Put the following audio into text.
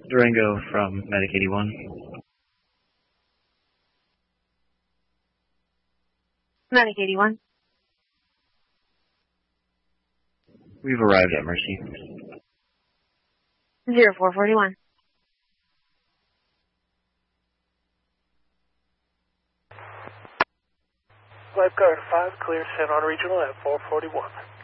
Durango from Medic 81. Medic 81. We've arrived at Mercy. 0441. Lifeguard 5 clear San Juan Regional at 441.